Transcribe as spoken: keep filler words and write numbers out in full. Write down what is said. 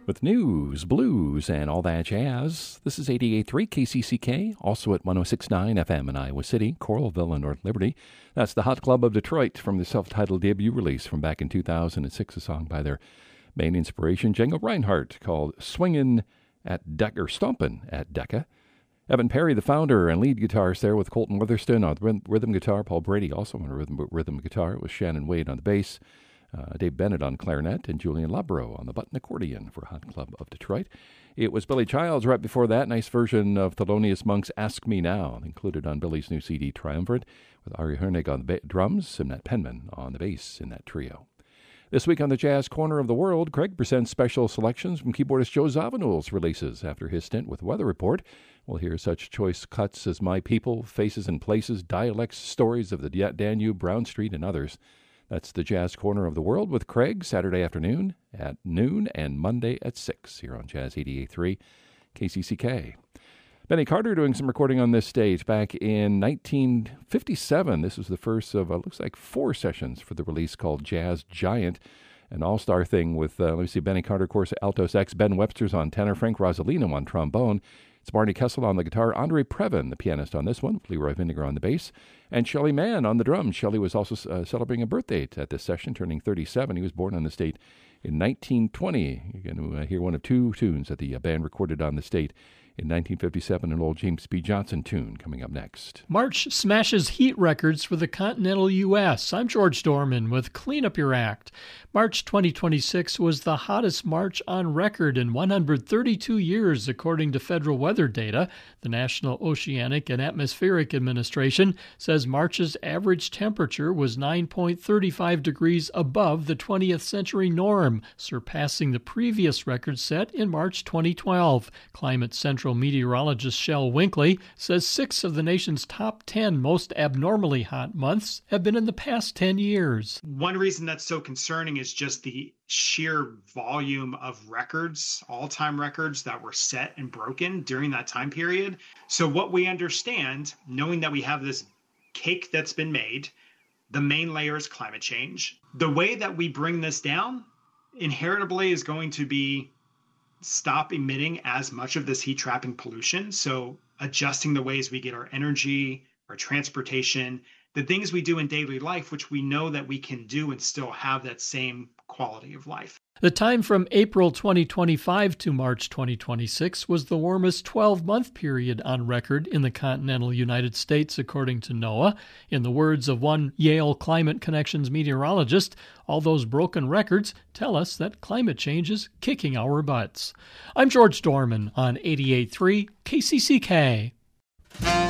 With news, blues, and all that jazz. This is eighty-eight point three K C C K, also at one oh six point nine F M in Iowa City, Coralville, and North Liberty. That's the Hot Club of Detroit from the self-titled debut release from back in two thousand six, a song by their main inspiration, Django Reinhardt, called Swingin' at Decca, or Stompin' at Decca. Evan Perry, the founder and lead guitarist there, with Colton Witherston on the rhythm guitar, Paul Brady also on rhythm, rhythm guitar, with Shannon Wade on the bass, Uh, Dave Bennett on clarinet, and Julian Labro on the button accordion for Hot Club of Detroit. It was Billy Childs right before that, nice version of Thelonious Monk's Ask Me Now, included on Billy's new C D Triumvirate, with Ari Hernig on the ba- drums and Matt Penman on the bass in that trio. This week on the Jazz Corner of the World, Craig presents special selections from keyboardist Joe Zawinul's releases after his stint with Weather Report. We'll hear such choice cuts as My People, Faces and Places, Dialects, Stories of the Danube, Brown Street, and others. That's the Jazz Corner of the World with Craig, Saturday afternoon at noon and Monday at six here on Jazz eighty-eight point three K C C K. Benny Carter doing some recording on this stage back in nineteen fifty-seven. This was the first of, uh, looks like, four sessions for the release called Jazz Giant, an all-star thing with, uh, let me see, Benny Carter, of course, alto sax, Ben Webster's on tenor, Frank Rosalino on trombone. It's Barney Kessel on the guitar, Andre Previn, the pianist on this one, Leroy Vinnegar on the bass, and Shelly Mann on the drums. Shelly was also uh, celebrating a birthday at this session, turning thirty-seven. He was born on this date in nineteen twenty. You're going to uh, hear one of two tunes that the uh, band recorded on this date in nineteen fifty-seven, an old James B. Johnson tune coming up next. March smashes heat records for the continental U S. I'm George Dorman with Clean Up Your Act. March twenty twenty-six was the hottest March on record in one hundred thirty-two years, according to federal weather data. The National Oceanic and Atmospheric Administration says March's average temperature was nine point three five degrees above the twentieth century norm, surpassing the previous record set in March twenty twelve. Climate Central meteorologist Shel Winkley says six of the nation's top ten most abnormally hot months have been in the past ten years. One reason that's so concerning is just the sheer volume of records, all-time records that were set and broken during that time period. So what we understand, knowing that we have this cake that's been made, the main layer is climate change. The way that we bring this down inheritably is going to be stop emitting as much of this heat trapping pollution. So adjusting the ways we get our energy, our transportation, the things we do in daily life, which we know that we can do and still have that same quality of life. The time from April twenty twenty-five to March twenty twenty-six was the warmest twelve-month period on record in the continental United States, according to NOAA. In the words of one Yale Climate Connections meteorologist, all those broken records tell us that climate change is kicking our butts. I'm George Dorman on eighty-eight point three K C C K.